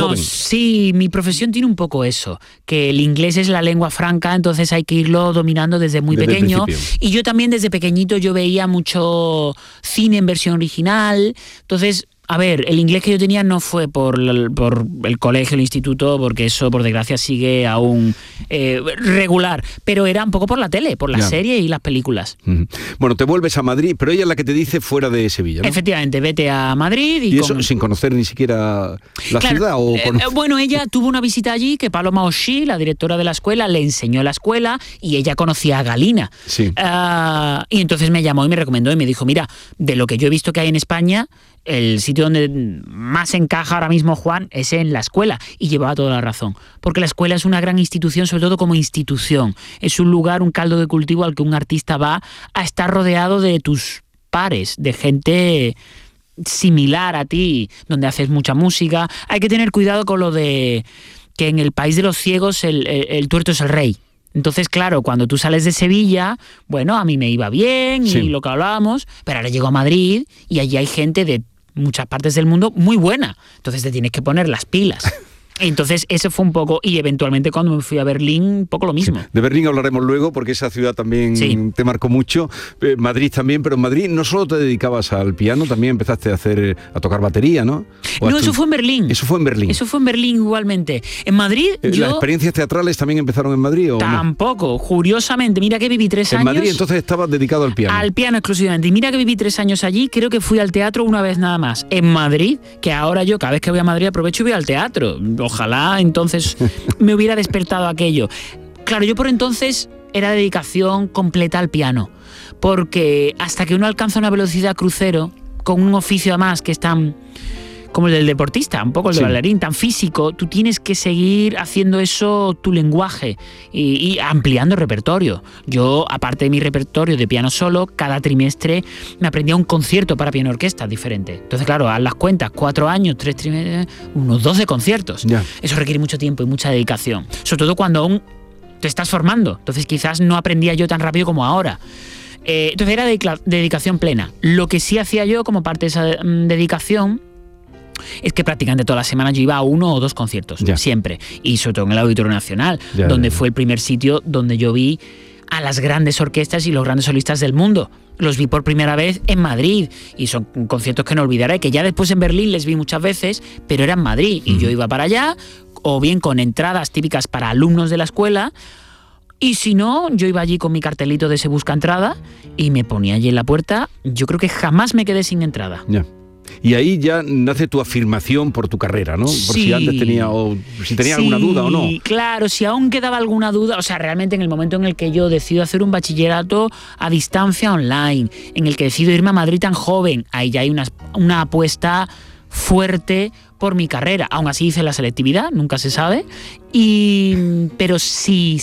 joven. Sí, mi profesión tiene un poco eso, que el inglés es la lengua franca, entonces hay que irlo dominando desde muy pequeño. Y yo también desde pequeñito yo veía mucho cine en versión original, entonces... A ver, el inglés que yo tenía no fue por el colegio, el instituto, porque eso, por desgracia, sigue aún regular, pero era un poco por la tele, por las series y las películas. Bueno, te vuelves a Madrid, pero ella es la que te dice fuera de Sevilla, ¿no? Efectivamente, vete a Madrid. ¿Y eso sin conocer ni siquiera la ciudad? Bueno, ella tuvo una visita allí que Paloma Oshí, la directora de la escuela, le enseñó la escuela y ella conocía a Galina. Sí. Y entonces me llamó y me recomendó y me dijo, mira, de lo que yo he visto que hay en España, el sitio donde más encaja ahora mismo Juan es en la escuela, y llevaba toda la razón, porque la escuela es una gran institución, sobre todo como institución, es un lugar, un caldo de cultivo al que un artista va a estar rodeado de tus pares, de gente similar a ti, donde haces mucha música. Hay que tener cuidado con lo de que en el país de los ciegos el tuerto es el rey. Entonces, claro, cuando tú sales de Sevilla, bueno, a mí me iba bien y lo que hablábamos, pero ahora llego a Madrid y allí hay gente de muchas partes del mundo muy buena. Entonces te tienes que poner las pilas. Entonces eso fue un poco, y eventualmente cuando me fui a Berlín, un poco lo mismo. Sí. De Berlín hablaremos luego porque esa ciudad también te marcó mucho, Madrid también, pero en Madrid no solo te dedicabas al piano, también empezaste a tocar batería, ¿no? No, eso fue en Berlín. Eso fue en Berlín. Eso fue en Berlín igualmente. En Madrid ¿Las experiencias teatrales también empezaron en Madrid o tampoco, no? Curiosamente, mira que viví 3 años... En Madrid entonces estabas dedicado al piano. Al piano exclusivamente, y mira que viví 3 años allí, creo que fui al teatro una vez nada más. En Madrid, que ahora yo cada vez que voy a Madrid aprovecho y voy al teatro. Ojalá entonces me hubiera despertado aquello. Claro, yo por entonces era dedicación completa al piano, porque hasta que uno alcanza una velocidad crucero, con un oficio además que es tan... como el del deportista, un poco el del bailarín, tan físico, tú tienes que seguir haciendo eso tu lenguaje y ampliando el repertorio. Yo, aparte de mi repertorio de piano solo, cada trimestre me aprendía un concierto para piano orquesta diferente. Entonces, claro, haz las cuentas, 4 años, 3 trimestres, unos 12 conciertos. Ya. Eso requiere mucho tiempo y mucha dedicación, sobre todo cuando aún te estás formando. Entonces quizás no aprendía yo tan rápido como ahora. Entonces era dedicación plena. Lo que sí hacía yo como parte de esa dedicación es que prácticamente todas las semanas yo iba a 1 o 2 conciertos, siempre, y sobre todo en el Auditorio Nacional, donde fue el primer sitio donde yo vi a las grandes orquestas y los grandes solistas del mundo. Los vi por primera vez en Madrid y son conciertos que no olvidaré, que ya después en Berlín les vi muchas veces, pero era en Madrid y yo iba para allá, o bien con entradas típicas para alumnos de la escuela, y si no, yo iba allí con mi cartelito de Se Busca Entrada y me ponía allí en la puerta. Yo creo que jamás me quedé sin entrada. Y ahí ya nace tu afirmación por tu carrera, ¿no? Por si antes tenía alguna duda o no. Claro, si aún quedaba alguna duda, o sea, realmente en el momento en el que yo decido hacer un bachillerato a distancia online, en el que decido irme a Madrid tan joven, ahí ya hay una apuesta fuerte por mi carrera. Aún así hice la selectividad, nunca se sabe, pero sí.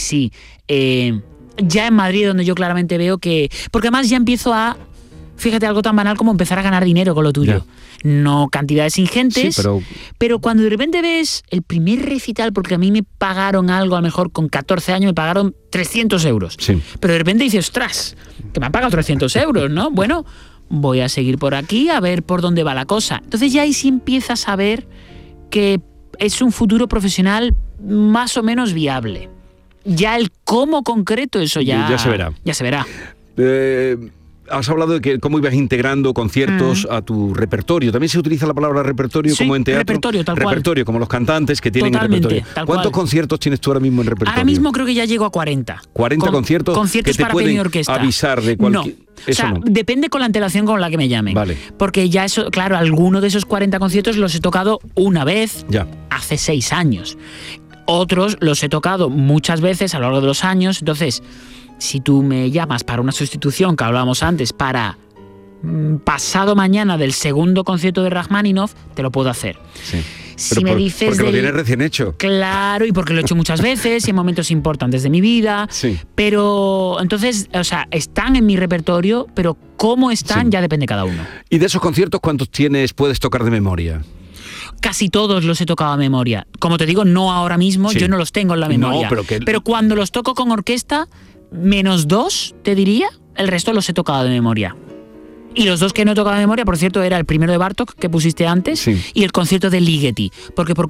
Ya en Madrid, donde yo claramente veo que... Porque además ya empiezo a... Fíjate, algo tan banal como empezar a ganar dinero con lo tuyo. No cantidades ingentes, pero cuando de repente ves el primer recital, porque a mí me pagaron algo, a lo mejor con 14 años me pagaron 300 euros. Pero de repente dices, ostras, que me han pagado 300 euros, ¿no? Bueno, voy a seguir por aquí a ver por dónde va la cosa. Entonces ya ahí sí empiezas a ver que es un futuro profesional más o menos viable. Ya el cómo concreto, eso ya se verá. Ya se verá. Has hablado de cómo ibas integrando conciertos a tu repertorio. También se utiliza la palabra repertorio como en teatro. Repertorio, tal cual. Repertorio, como los cantantes que tienen repertorio. ¿Cuántos conciertos tienes tú ahora mismo en repertorio? Ahora mismo creo que ya llego a 40. 40 conciertos que te para pueden piano y orquesta. Avisar de cualquier... No. Eso no. Depende con la antelación con la que me llamen. Vale. Porque ya eso, claro, alguno de esos 40 conciertos los he tocado una vez hace 6 años. Otros los he tocado muchas veces a lo largo de los años. Entonces, si tú me llamas para una sustitución, que hablábamos antes, para pasado mañana del segundo concierto de Rachmaninoff, te lo puedo hacer. Si me dices porque lo tienes recién hecho. Claro, y porque lo he hecho muchas veces y en momentos importantes de mi vida. Pero entonces, o sea, están en mi repertorio, pero cómo están ya depende de cada uno. ¿Y de esos conciertos cuántos puedes tocar de memoria? Casi todos los he tocado a memoria. Como te digo, no ahora mismo, yo no los tengo en la memoria. No, pero cuando los toco con orquesta, menos 2, te diría, el resto los he tocado de memoria. Y los 2 que no he tocado de memoria, por cierto, era el primero de Bartók, que pusiste antes, y el concierto de Ligeti. Porque por